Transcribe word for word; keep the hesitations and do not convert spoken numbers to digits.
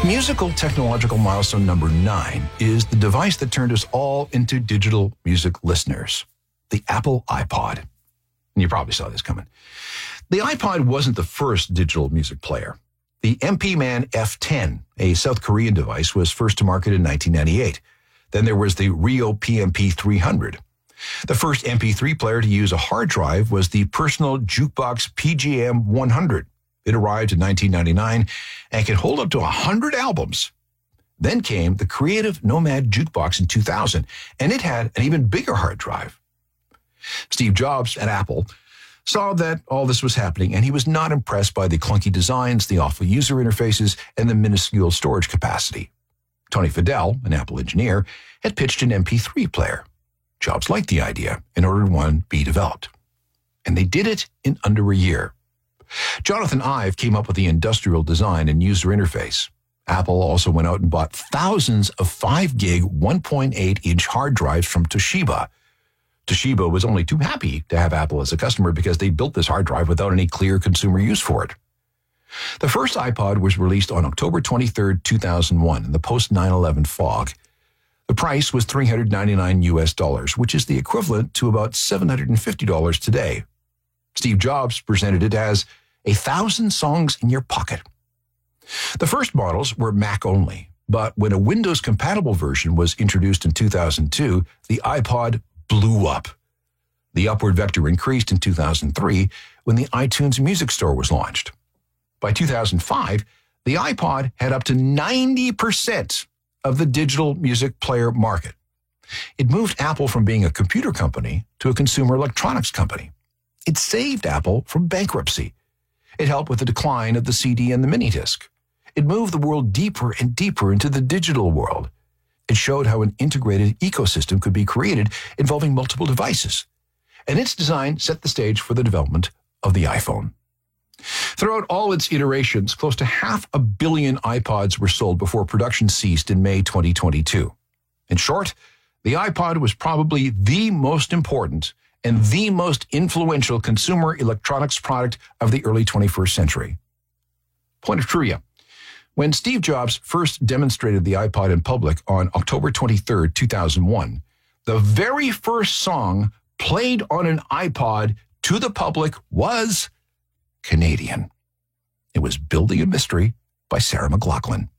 Musical technological milestone number nine is the device that turned us all into digital music listeners, the Apple iPod. And you probably saw this coming. The iPod wasn't the first digital music player. The M P Man F ten, a South Korean device, was first to market in nineteen ninety-eight. Then there was the Rio P M P three hundred. The first M P three player to use a hard drive was the Personal Jukebox P G M one hundred. It arrived in nineteen ninety-nine and could hold up to one hundred albums. Then came the Creative Nomad Jukebox in two thousand, and it had an even bigger hard drive. Steve Jobs at Apple saw that all this was happening, and he was not impressed by the clunky designs, the awful user interfaces, and the minuscule storage capacity. Tony Fadell, an Apple engineer, had pitched an M P three player. Jobs liked the idea and ordered one be developed. And they did it in under a year. Jonathan Ive came up with the industrial design and user interface. Apple also went out and bought thousands of five gig, one point eight inch hard drives from Toshiba. Toshiba was only too happy to have Apple as a customer because they built this hard drive without any clear consumer use for it. The first iPod was released on October twenty-third, two thousand one in the post nine eleven fog. The price was three hundred ninety-nine U S dollars, which is the equivalent to about seven hundred fifty dollars today. Steve Jobs presented it as a thousand songs in your pocket. The first models were Mac only, but when a Windows-compatible version was introduced in two thousand two, the iPod blew up. The upward vector increased in two thousand three when the iTunes Music Store was launched. By two thousand five, the iPod had up to ninety percent of the digital music player market. It moved Apple from being a computer company to a consumer electronics company. It saved Apple from bankruptcy. It helped with the decline of the C D and the mini disc. It moved the world deeper and deeper into the digital world. It showed how an integrated ecosystem could be created involving multiple devices. And its design set the stage for the development of the iPhone. Throughout all its iterations, close to half a billion iPods were sold before production ceased in May twenty twenty-two. In short, the iPod was probably the most important and the most influential consumer electronics product of the early twenty-first century. Point of trivia. When Steve Jobs first demonstrated the iPod in public on October twenty-third, two thousand one, the very first song played on an iPod to the public was Canadian. It was Building a Mystery by Sarah McLachlan.